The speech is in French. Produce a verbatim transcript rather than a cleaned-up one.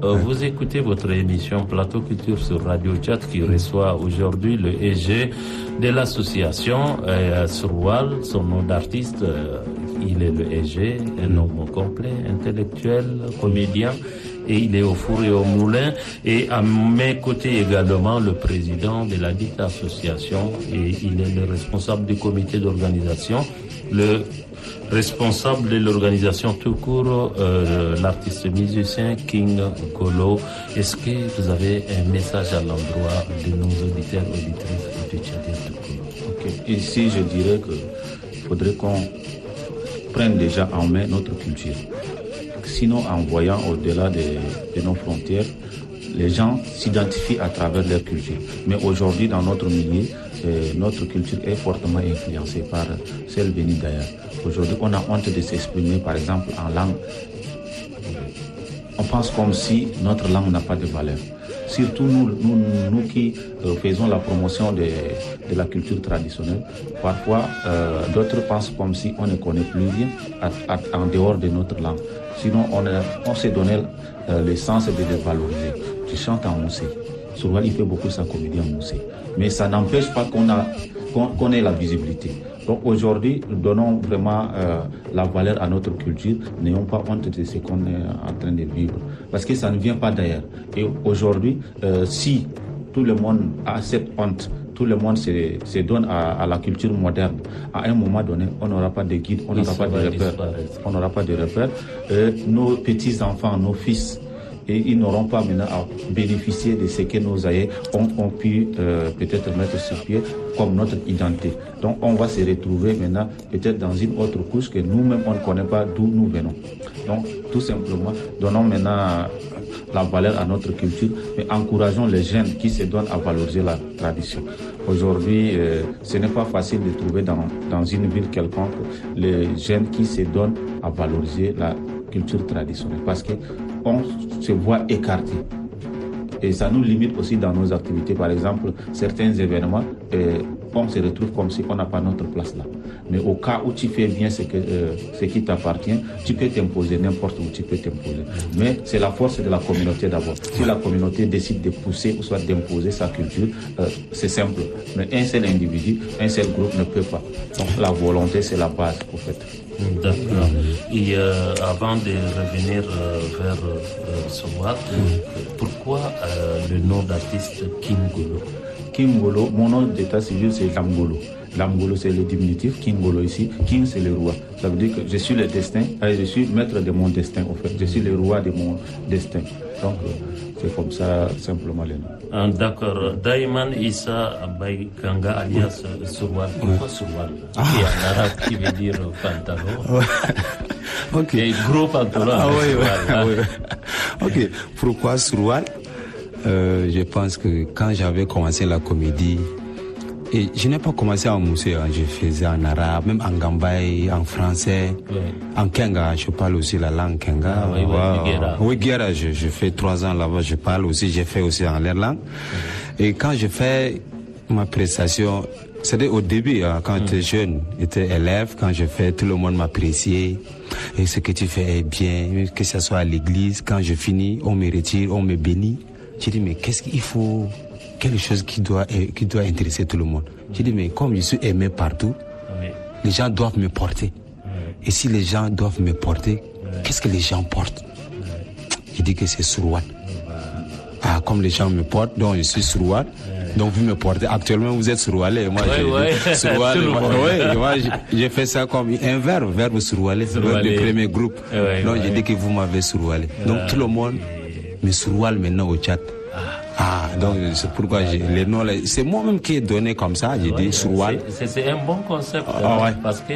euh, vous écoutez votre émission Plateau Culture sur Radio Tchad qui reçoit aujourd'hui le E G de l'association euh, Surwal, son nom d'artiste, euh, il est le E G, un homme complet, intellectuel, comédien, et il est au four et au moulin. Et à mes côtés également le président de la dite association, et il est le responsable du comité d'organisation, le responsable de l'organisation tout court, euh, l'artiste musicien King Golo. Est-ce que vous avez un message à l'endroit de nos auditeurs et auditrices de Tchadien tout court? Ok, ici je dirais qu'il faudrait qu'on prenne déjà en main notre culture. Sinon, en voyant au-delà de, de nos frontières, les gens s'identifient à travers leur culture. Mais aujourd'hui, dans notre milieu, euh, notre culture est fortement influencée par celle venue d'ailleurs. Aujourd'hui, on a honte de s'exprimer, par exemple, en langue. On pense comme si notre langue n'a pas de valeur. Surtout nous, nous, nous qui euh, faisons la promotion de, de la culture traditionnelle, parfois euh, d'autres pensent comme si on ne connaît plus rien à, à, en dehors de notre langue. Sinon, on, a, on s'est donné euh, le sens de le valoriser. Tu chantes en moussé. Souvent, il fait beaucoup sa comédie en moussé. Mais ça n'empêche pas qu'on a, qu'on, qu'on ait la visibilité. Donc aujourd'hui, nous donnons vraiment euh, la valeur à notre culture. N'ayons pas honte de ce qu'on est en train de vivre. Parce que ça ne vient pas d'ailleurs. Et aujourd'hui, euh, si tout le monde a cette honte, tout le monde se, se donne à, à la culture moderne, à un moment donné, on n'aura pas de guide, on n'aura pas de repères. On n'aura pas de repères. Euh, nos petits-enfants, nos fils, et ils n'auront pas maintenant à bénéficier de ce que nos aïeux ont, ont pu euh, peut-être mettre sur pied comme notre identité. Donc on va se retrouver maintenant peut-être dans une autre couche que nous-mêmes on ne connaît pas d'où nous venons. Donc tout simplement, donnons maintenant la valeur à notre culture, mais encourageons les jeunes qui se donnent à valoriser la tradition. Aujourd'hui, euh, ce n'est pas facile de trouver dans, dans une ville quelconque les jeunes qui se donnent à valoriser la culture traditionnelle parce que on se voit écarté. Et ça nous limite aussi dans nos activités. Par exemple, certains événements, euh, on se retrouve comme si on n'a pas notre place là. Mais au cas où tu fais bien ce, que, euh, ce qui t'appartient, tu peux t'imposer n'importe où tu peux t'imposer. Mais c'est la force de la communauté d'abord. Si la communauté décide de pousser ou soit d'imposer sa culture, euh, c'est simple. Mais un seul individu, un seul groupe ne peut pas. Donc la volonté, c'est la base, au fait. D'accord. Et euh, avant de revenir euh, vers euh, Surwal, mm. pourquoi euh, le nom d'artiste King Golo? King Golo, mon nom d'état civil c'est Lamgolo. Lamgolo c'est le diminutif, King Golo ici, King c'est le roi. Ça veut dire que je suis le destin, je suis maître de mon destin en fait, je suis le roi de mon destin. Donc c'est comme ça simplement le nom. Ah, d'accord. Daiman Issa Baikanga alias Surwal. Pourquoi Surwal? Qui est en arabe qui veut dire pantalon. Ok. Et gros pantalon. Ah oui, oui. Ok. Pourquoi Surwal? Euh, je pense que quand j'avais commencé la comédie, et je n'ai pas commencé en moussé, hein, je faisais en arabe, même en gambay, en français, oui. En kenga, je parle aussi la langue kenga. Ah, oui, oui, oui, guéra, je, je fais trois ans là-bas, je parle aussi, j'ai fait aussi en leur langue. Oui. Et quand je fais ma prestation, c'était au début, hein, quand mm. j'étais jeune, j'étais élève, quand je fais, tout le monde m'appréciait. Et ce que tu fais est bien, que ce soit à l'église, quand je finis, on me retire, on me bénit. Je dis, mais qu'est-ce qu'il faut? Quelque chose qui doit, qui doit intéresser tout le monde. Je dis, mais comme je suis aimé partout, oui. Les gens doivent me porter. Oui. Et si les gens doivent me porter, oui. Qu'est-ce que les gens portent? Oui. Je dis que c'est Surwal. Oui. Ah, comme les gens me portent, donc je suis Surwal. Oui. Donc vous me portez. Actuellement, vous êtes Surwalé. Moi, oui, j'ai oui. Surwal. Oui, moi, j'ai fait ça comme un verbe, verbe Surwalé. Le premier groupe. Oui, donc oui. J'ai dit que vous m'avez Surwalé. Oui. Donc tout le monde me Surwal maintenant au chat. Ah, donc c'est pourquoi j'ai les noms, c'est moi-même qui ai donné comme ça, j'ai ouais, dit Surwal. C'est un bon concept, ah, ouais. parce que